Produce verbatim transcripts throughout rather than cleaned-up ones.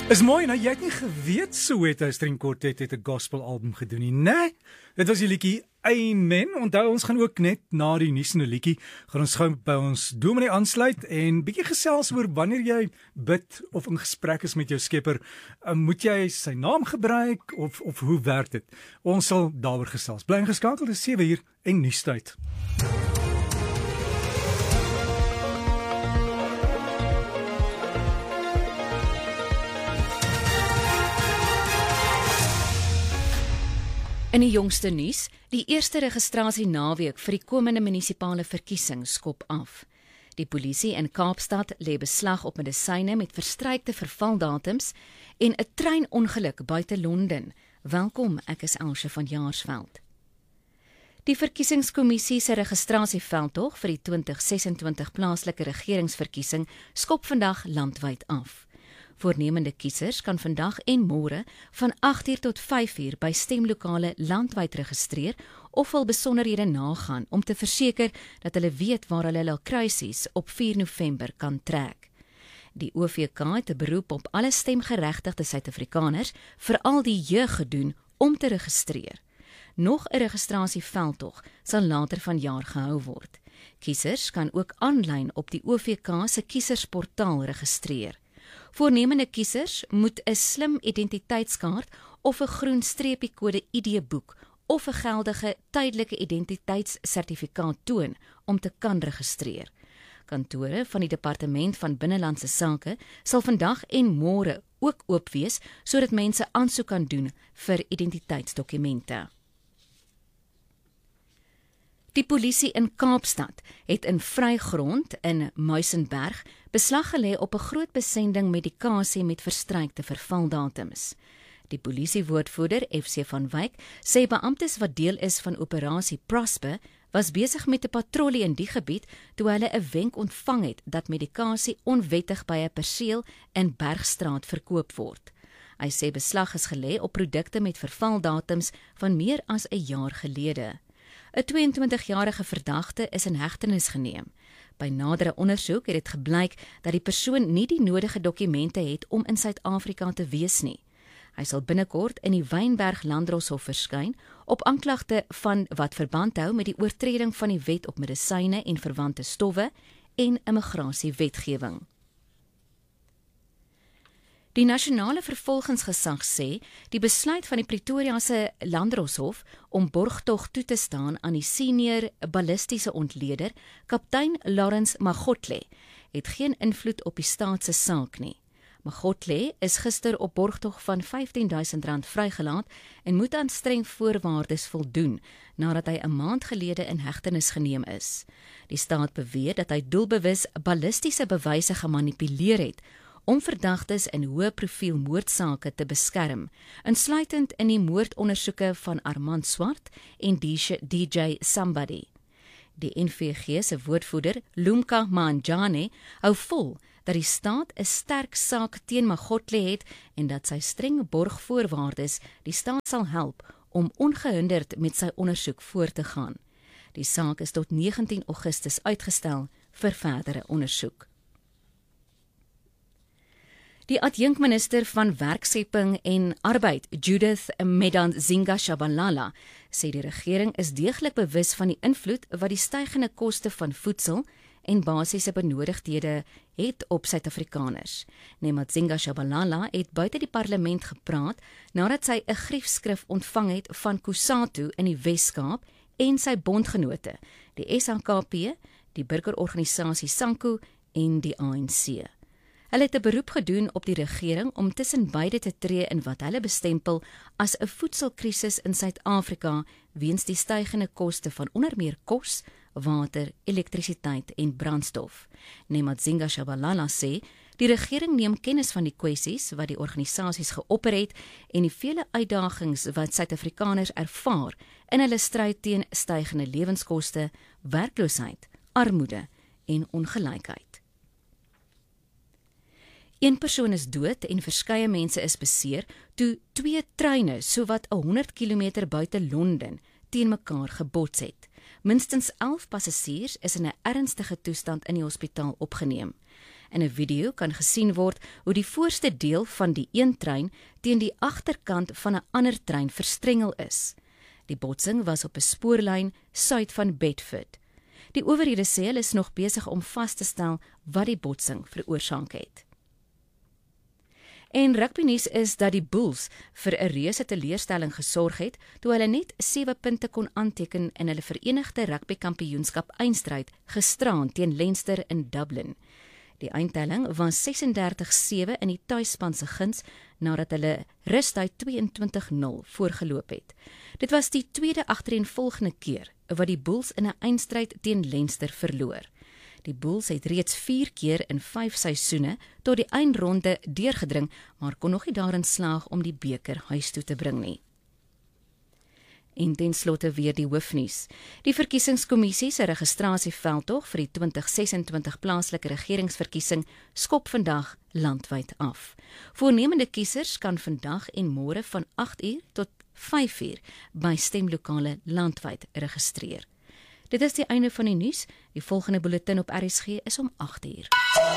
Is mooi, nou jy het nie geweet Soweto String Quartet het 'n gospel album gedoen nie, né? Dit was die liedjie Amen. Onthou, ons gaan ook net na die nuus en 'n liedjie gaan ons gou by ons dominee aansluit en bietjie gesels oor wanneer jy bid of in gesprek is met jou Skepper, moet jy sy naam gebruik of of hoe werk dit? Ons sal daaroor gesels. Bly ingeskakel, dis sewe uur en nuustyd. In die jongste nuus, die eerste registrasie naweek vir die komende munisipale verkiesing skop af. Die polisie in Kaapstad lê beslag op medisyne met verstrykte vervaldatums en 'n treinongeluk buite Londen. Welkom, ek is Elsje van Jaarsveld. Die verkiesingskommissie se registrasieveldtog vir die twintig sesentwintig plaaslike regeringsverkiesing skop vandag landwyd af. Voornemende kiesers kan vandag en môre van agt uur tot vyf uur by stemlokale landwyd registreer of hul besonderhede nagaan om te verseker dat hulle weet waar hulle hul kruisies op vier November kan trek. Die O V K het 'n beroep op alle stemgeregtigde Suid-Afrikaners, veral die jeug, gedoen om te registreer. Nog 'n registrasieveldtog sal later vanjaar gehou word. Kiesers kan ook aanlyn op die O V K se kiesersportaal registreer. Voornemende kiesers moet 'n slim identiteitskaart of 'n groen streepiekode I D-boek of 'n geldige tydelike identiteitssertifikaat toon om te kan registreer. Kantore van die Departement van Binnelandse Sake sal vandag en môre ook oop wees sodat mense aansoek kan doen vir identiteitsdokumente. Die polisie in Kaapstad het in vrygrond in Muizenberg beslag gelê op 'n groot besending medikasie met verstrykte vervaldatums. Die polisiewoordvoerder F C van Wyk sê beamptes wat deel is van operasie Prosper was besig met 'n patrollie in die gebied toe hulle 'n wenk ontvang het dat medikasie onwettig by 'n perseel in Bergstraat verkoop word. Hy sê beslag is gelê op produkte met vervaldatums van meer as 'n jaar gelede. 'n tweeëntwintigjarige verdagte is in hegtenis geneem. By nadere ondersoek het dit gebleik dat die persoon nie die nodige dokumente het om in Suid-Afrika te wees nie. Hy sal binnekort in die Wynberg Landdroshof verskyn op aanklagte van wat verband hou met die oortreding van die wet op medisyne en verwante stowwe en immigrasiewetgewing. Die nasionale vervolgingsgesag sê die besluit van die Pretoria se Landdroshof om borgtog toe te staan aan die senior ballistiese ontleder, kaptein Lawrence Magotle, het geen invloed op die staat se saak nie. Magotle is gister op borgtog van vyftien duisend rand vrygelaat en moet aan streng voorwaardes voldoen nadat hy 'n maand gelede in hegtenis geneem is. Die staat beweer dat hy doelbewus ballistiese bewyse gemanipuleer het om verdagtes in hoë profiel moordsake te beskerm, insluitend in die moordondersoeke van Armand Swart en D J Somebody. Die N V G se woordvoerder, Lumka Manjane, hou vol dat die staat 'n sterk saak teen Magotle het en dat sy strenge borgvoorwaardes die staat sal help om ongehinderd met sy ondersoek voort te gaan. Die saak is tot negentien Augustus uitgestel vir verdere ondersoek. Die adjunkminister van Werkskepping en Arbeid, Judith Madzinga-Shabalala, sê die regering is deeglik bewus van die invloed wat die stygende koste van voedsel en basiese benodigdhede het op Suid-Afrikaners. Madzinga-Shabalala het buite die parlement gepraat nadat sy 'n griefskrif ontvang het van Kusatu in die Wes-Kaap en sy bondgenote, die S A K P, die burgerorganisasie SANKO en die A N C. Hulle het 'n beroep gedoen op die regering om tussen beide te tree in wat hulle bestempel as 'n voedselkrisis in Suid-Afrika weens die stygende koste van onder meer kos, water, elektrisiteit en brandstof. Madzinga-Shabalala sê die regering neem kennis van die kwessies wat die organisasies geopper het en die vele uitdagings wat Suid-Afrikaners ervaar in hulle stryd teen stygende lewenskoste, werkloosheid, armoede en ongelykheid. Een persoon is dood en verskeie mense is beseer toe twee treine sowat honderd kilometer buite Londen teen mekaar gebots het. Minstens elf passasiers is in 'n ernstige toestand in die hospitaal opgeneem. In 'n video kan gesien word hoe die voorste deel van die een trein teen die agterkant van 'n ander trein verstrengel is. Die botsing was op 'n spoorlyn suid van Bedford. Die owerhede sê hulle is nog besig om vas te stel wat die botsing veroorsaak het. En rugbynuus is dat die Bulls vir 'n reuse teleurstelling gesorg het toe hulle net sewe punte kon aanteken in hulle Verenigde Rugby Kampioenskap eindstryd gisteraan teen Leinster in Dublin. Die eindtelling was sesendertig sewe in die tuisspan se guns nadat hulle rustyd tweeëntwintig nul voorgeloop het. Dit was die tweede agtereenvolgende keer wat die Bulls in 'n eindstryd teen Leinster verloor. Die Bulls het reeds vier keer in vyf seisoene tot die eindronde deurgedring, maar kon nog nie daarin slaag om die beker huis toe te bring nie. En ten slotte weer die hoofnuus. Die verkiesingskommissie se registrasieveldtog vir die twintig sesentwintig plaaslike regeringsverkiesing skop vandag landwyd af. Voornemende kiesers kan vandag en môre van agt uur tot vyf uur by stemlokale landwyd registreer. Dit is die einde van die nuus. Die volgende bulletin op R S G is om agt uur.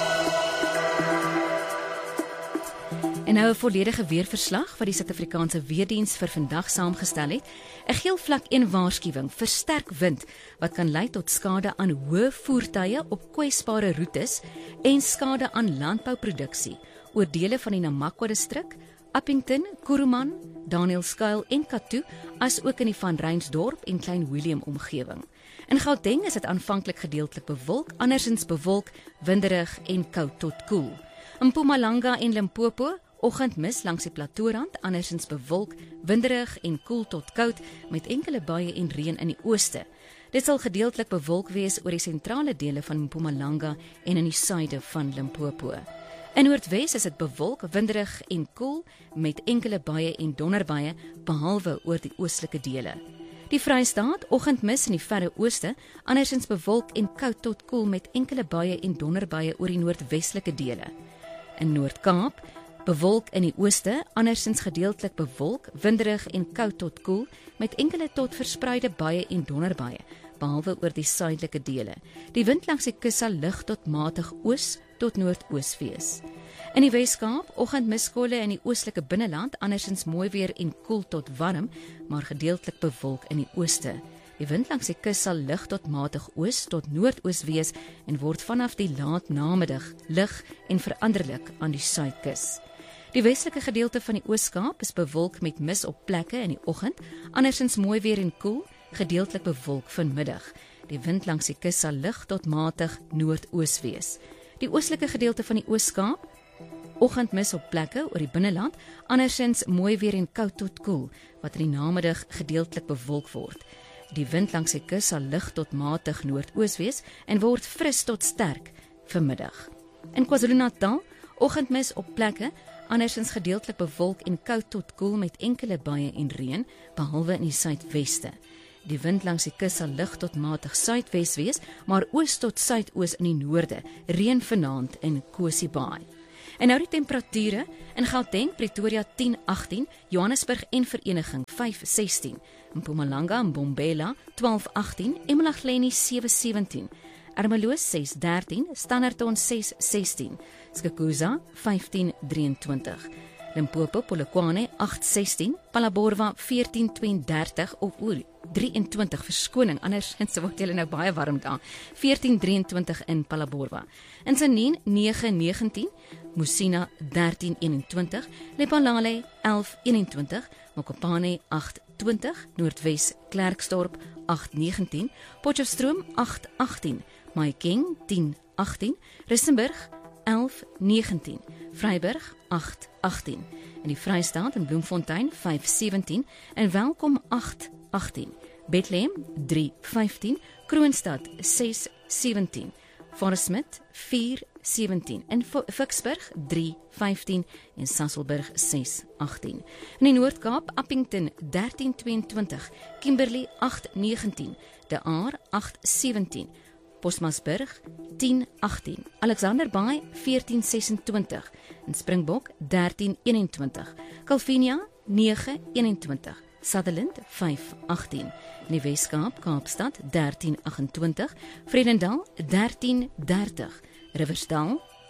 En nou 'n volledige weerverslag wat die Suid-Afrikaanse Weerdiens vir vandag saamgestel het. 'n Geel vlak een waarskuwing vir sterk wind wat kan lei tot skade aan hoë voertuie op kwesbare roetes en skade aan landbouproduksie oor dele van die Namakwa distrik, Appington, Kuruman, Danielskuil en Kathu, as ook in die Van Reinsdorp en Klein Willem omgewing. In Gauteng is dit aanvanklik gedeeltelik bewolk, andersins bewolk, winderig en koud tot koel. In Mpumalanga en Limpopo, oggendmis langs die plateaurand, andersins bewolk, winderig en koel tot koud, met enkele buie en reën in die ooste. Dit sal gedeeltelik bewolk wees oor die sentrale dele van Mpumalanga en in die suide van Limpopo. In Noordwes is dit bewolk, winderig en koel, met enkele buie en donderbuie, behalwe oor die oostelike dele. Die Vrystaat, oggendmis in die verre ooste, andersins bewolk en koud tot koel met enkele buie en donderbuie oor die noordwestelike dele. In Noord-Kaap, bewolk in die ooste, andersins gedeeltelik bewolk, winderig en koud tot koel, met enkele tot verspreide buie en donderbuie, behalwe oor die suidelike dele. Die wind langs die kus sal lig tot matig oos tot noordoos wees. In die Wes-Kaap, oggendmiskolle in die oostelike binneland, andersins mooi weer en koel tot warm, maar gedeeltelik bewolk in die ooste. Die wind langs die kus sal lig tot matig oos tot noordoos wees en word vanaf die laat namiddag lig en veranderlik aan die suidkus. Die westelike gedeelte van die Oos-Kaap is bewolk met mis op plekke in die oggend, andersins mooi weer en koel, gedeeltelik bewolk vanmiddag. Die wind langs die kus sal lig tot matig noordoos wees. Die oostelike gedeelte van die Oos-Kaap, oggendmis op plekke oor die binneland, andersins mooi weer en koud tot koel, wat in die namiddag gedeeltelik bewolk word. Die wind langs die kus sal lig tot matig noordoos wees en word fris tot sterk vanmiddag. In KwaZulu-Natal, oggendmis op plekke, andersins gedeeltelik bewolk en koud tot koel met enkele buie en reën, behalwe in die suidweste. Die wind langs die kus sal lig tot matig suidwes wees, maar oos tot suidoos in die noorde, reën vanaand in Kosi Baai. En nou die temperature, in Gauteng, Pretoria tien agtien, Johannesburg en Vereniging vyf sestien, Mpumalanga en Mbombela twaalf agtien, Emalageni sewe sewentien, Ermeloos ses dertien, Standerton ses sestien, Skukuza vyftien drieëntwintig, Limpopo Polokwane agt sestien, Phalaborwa veertien tweeëndertig of oor drieëntwintig, verskoning, anders so word julle nou baie warm daar, veertien drieëntwintig in Phalaborwa. In Tshwane nege negentien, Musina dertien eenentwintig, Lephalale elf eenentwintig, Mokopane agt twintig, Noordwes Klerksdorp agt negentien, Potchefstroom agt agtien, Mahikeng tien agtien, Rissenburg elf negentien, Vryburg agt agtien, in die Vrystaat in Bloemfontein vyf sewentien en Welkom agt agtien, Bethlehem drie vyftien, Kroonstad ses sewentien, Forresmith vier sewentien, in Vicksburg drie vyftien en Sasolburg ses agtien. In die Noord-Kaap, Appington dertien tweeëntwintig, Kimberley agt negentien, De Aar agt sewentien, Postmasburg tien agtien, Alexander Bay veertien sesentwintig, in Springbok dertien eenentwintig, Calvinia nege eenentwintig, Sutherland vyf agtien, in die Wes-Kaap, Kaapstad dertien agentwintig, Vredendal dertien dertig, Riversdal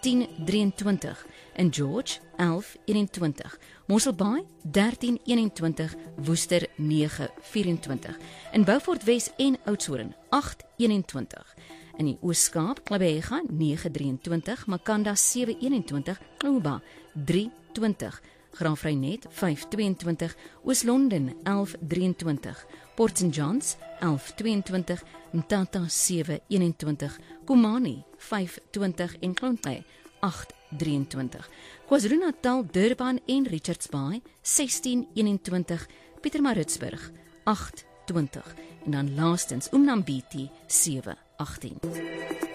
tien drieëntwintig, in George elf eenentwintig, Mossel Bay dertien eenentwintig, Woester nege vyf-en-twintig, in Beaufort Wes en Oudtshoorn agt eenentwintig, in die Oos-Kaap Klabeega nege drieëntwintig, Makanda sewe eenentwintig, Kluba drie twintig, Graafrenet vyf tweeëntwintig, Oos-London elf drieëntwintig, Port Saint Johns elf tweeëntwintig, Mtata sewe eenentwintig, Komani vyf twintig en Kloonklei agt drieëntwintig. KwaZulu-Natal, Durban en Richards Bay sestien eenentwintig, Pietermaritzburg agt twintig en dan laastens Umnambiti sewe agtien.